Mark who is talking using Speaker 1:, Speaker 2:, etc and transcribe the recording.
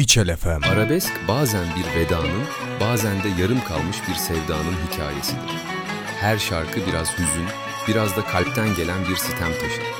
Speaker 1: İçel FM.
Speaker 2: Arabesk bazen bir vedanın, bazen de yarım kalmış bir sevdanın hikayesidir. Her şarkı biraz hüzün, biraz da kalpten gelen bir sitem taşır.